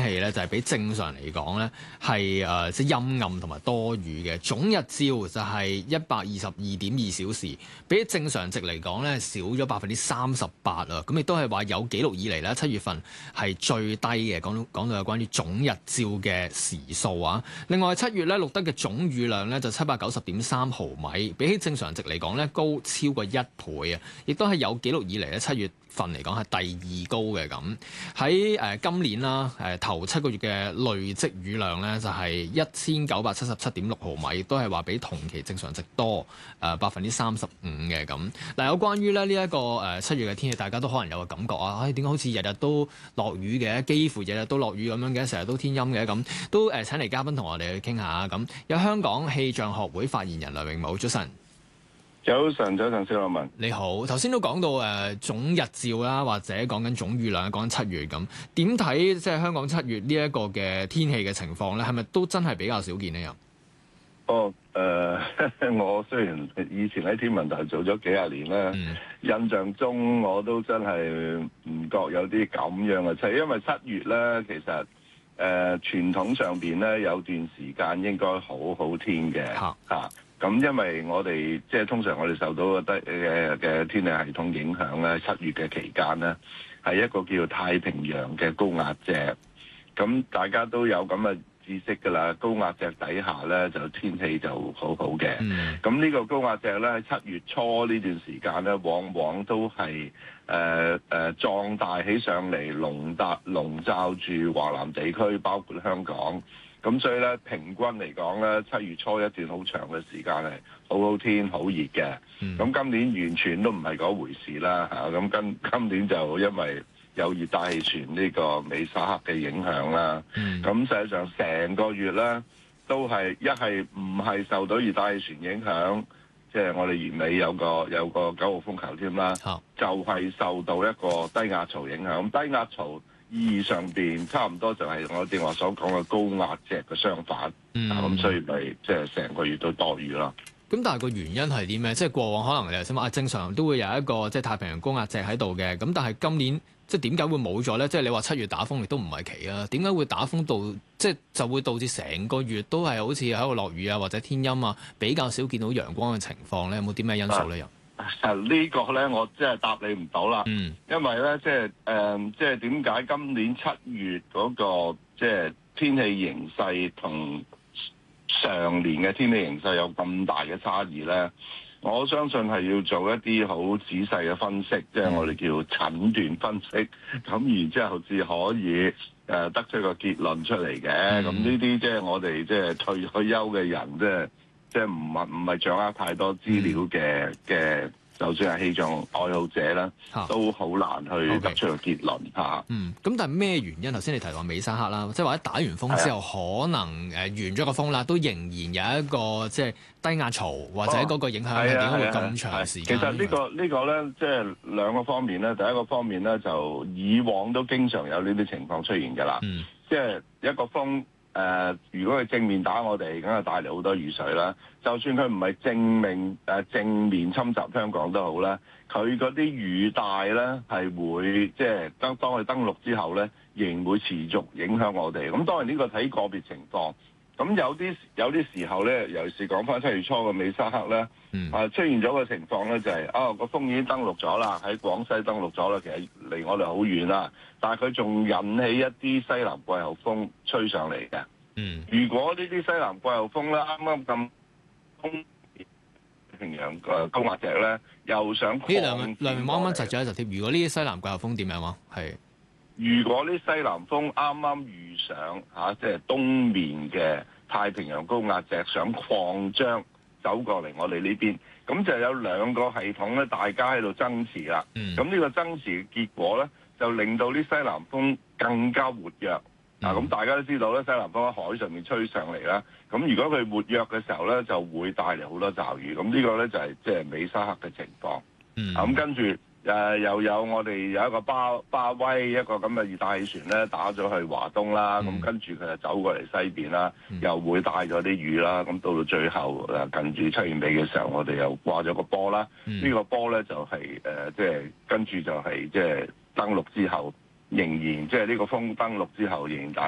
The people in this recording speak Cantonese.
氣咧，就係比正常嚟講咧係即係陰暗同埋多雨嘅。總日照就係122.2小時，比起正常值嚟講咧少咗38%啊！咁亦都係話有記錄以嚟咧7月份係最低嘅。講到有關於總日照嘅時數啊。另外7月咧錄得嘅總雨量咧就790.3毫米，比起正常值嚟講咧高超過1倍啊！亦都係有記錄以嚟咧7月份嚟講係第二高嘅。咁喺今年啦，頭7個月嘅累積雨量咧就係1977.6毫米，都係話比同期正常值多35%嘅。咁嗱，有關於咧呢一個7月嘅天氣，大家都可能有個感覺啊，點解好似日日都落雨嘅，幾乎日日都落雨咁樣嘅，成日都天陰嘅。咁都請嚟嘉賓同我哋去傾下。咁有香港氣象學會發言人梁榮武，早晨。 早晨，小羅文， 你好。頭先都講到總日照啦，或者講緊總雨量，講緊7月咁，點睇即係香港7月呢一個嘅天氣嘅情況咧？係咪都真係比較少見呢？又我雖然以前喺天文台做咗幾廿年啦，印象中我都真係唔覺有啲咁樣嘅，就係因為7月咧，其實傳統上邊咧有段時間應該好好天嘅嚇。咁因為我哋即係通常我哋受到嘅天氣系統影響咧，7月嘅期間咧係一個叫太平洋嘅高壓脊，咁大家都有咁嘅知識㗎啦。高壓脊底下咧就天氣就好好嘅。咁呢個高壓脊咧喺7月初呢段時間咧，往往都係壯大起上嚟，籠罩住華南地區，包括香港。咁所以咧，平均嚟講咧，7月初一段好長嘅時間係好好天、好熱嘅。咁今年完全都唔係嗰回事啦嚇。咁今年就因為有熱帶氣旋呢個美沙克嘅影響啦。咁實際上成個月咧都係一係唔係受到熱帶氣旋影響，即係我哋月尾有個9號風球添啦，就係受到一個低壓槽影響。咁低壓槽意義上邊差唔多就係我正話所講嘅高壓脊嘅相反，咁所以咪即係成個月都多雨啦。 咁但係個原因係啲咩？即係過往可能你頭先話正常都會有一個即係太平洋高壓脊喺度嘅，咁但係今年即係點解會冇咗咧？即係你話7月打風亦都唔係奇啊，點解會打風到即係就會導致成個月都係好似喺度落雨啊，或者天陰啊，比較少見到陽光嘅情況咧？有冇啲咩因素咧？又呢個咧，我真係答你唔到啦。因為咧，即係點解今年7月嗰個即係天氣形勢同上年嘅天氣形勢有咁大嘅差異咧？我相信係要做一啲好仔細嘅分析，即係我哋叫診斷分析，咁然之後至可以得出個結論出嚟嘅。咁呢啲即係我哋即係退休嘅人，即係唔係掌握太多資料嘅，就算係氣象愛好者啦，都好難去得出個結論嚇。 咁但係咩原因？頭先你提到美沙克啦，即係話打完風之後，可能完咗個風啦，都仍然有一個即係低壓槽或者嗰個影響係點解會咁長時間？ 其實呢個咧，即係兩個方面咧。第一個方面咧，就以往都經常有呢啲情況出現㗎啦。即係一個風。如果佢正面打我哋，梗係帶嚟好多雨水啦。就算佢唔係正面侵襲香港都好啦，佢嗰啲雨帶咧係會即係當佢登陸之後咧，仍然會持續影響我哋。咁當然呢個睇個別情況。咁有啲時候咧，尤其是講翻7月初嘅美沙克咧，出現咗個情況咧，就係個風已經登陸咗啦，喺廣西登陸咗啦，其實離我哋好遠啦，但係佢仲引起一啲西南季候風吹上嚟嘅。如果呢啲西南季候風咧啱啱咁平洋高壓脊咧，又想兩啱啱窒咗一窒貼。如果呢啲西南季候風點樣啊？係。 如果呢西南風啱啱遇上即係東面嘅太平洋高壓脊想擴張走過嚟我哋呢邊，咁就有兩個系統咧，大家喺度爭持啦。咁呢個爭持嘅結果咧，就令到啲西南風更加活躍。咁大家都知道咧，西南風喺海上面吹上嚟啦。咁如果佢活躍嘅時候咧，就會帶嚟好多驟雨。咁呢個咧就係即係美沙克嘅情況。咁跟住。又有我哋有一個巴威一個咁嘅熱帶氣旋咧，打咗去華東啦，咁跟住佢就走過嚟西邊啦，又會帶咗啲雨啦，咁到最後近住7月尾嘅時候，我哋又掛咗個波啦，呢個波咧就係即係跟住就係即係登陸之後，仍然即係呢個風登陸之後仍然帶